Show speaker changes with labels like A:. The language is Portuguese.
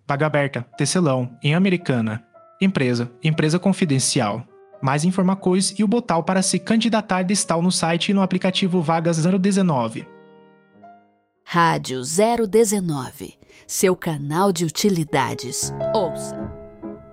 A: Vaga aberta, Tecelão, em Americana. Empresa confidencial. Mais informações e o botão para se candidatar estão no site e no aplicativo Vagas 019.
B: Rádio 019, seu canal de utilidades. Ouça!